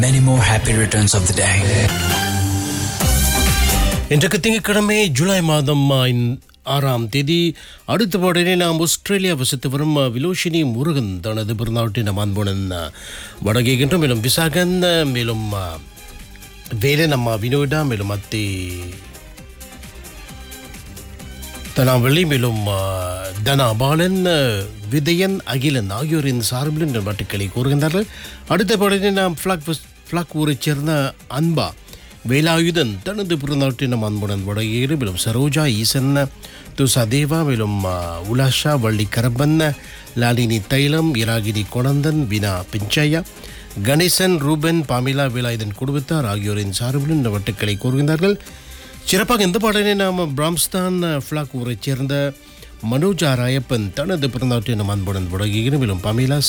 Many more happy returns of the day. இன்றைக்கு திங்கட்கிழமை ஜூலை மாதம் 6ஆம் தேதி. அடுத்த பாடலே நாம் ஆஸ்திரேலியா வசித்து வரும் விலோஷினி முருகன் தனது பிறந்தநாட்டின் அன்புடன் வடகேகின்றோம். மேலும் விசாகன், மேலும் வேலன் அம்மா வினோடா, மேலும் அத்தி தனாவளி, மேலும் தனா பாலன், விதயன், அகிலன் ஆகியோரின் சார்பில் இந்த பாட்டுக்களை கூறுகின்றார்கள். அடுத்த பாடலே நாம் ஃப்ளாக் ஊரைச் சேர்ந்த அன்பா வேலாயுதன் தனது பிறந்தநாட்டின் அன்புடன் வடகேறு, மேலும் சரோஜா, ஈசன், துசதேவா, மேலும் உலாஷா, வள்ளி கரப்பன், லாலினி தைலம், இராகினி கொணந்தன், வினா பிஞ்சையா, கணேசன், ரூபன், பாமிலா, வேலாயுதன் குடும்பத்தார் ஆகியோரின் சார்பில் இந்த வட்டுக்களை கூறுகின்றார்கள். சிறப்பாக இந்த பாடலை நாம் பிராம்ஸ்தான் ஃப்ளாக் ஊரைச் சேர்ந்த மனோஜா ராயப்பன் தனது பிறந்தநாட்டின் அன்புடன் வடகேறு, மேலும் பாமிலா,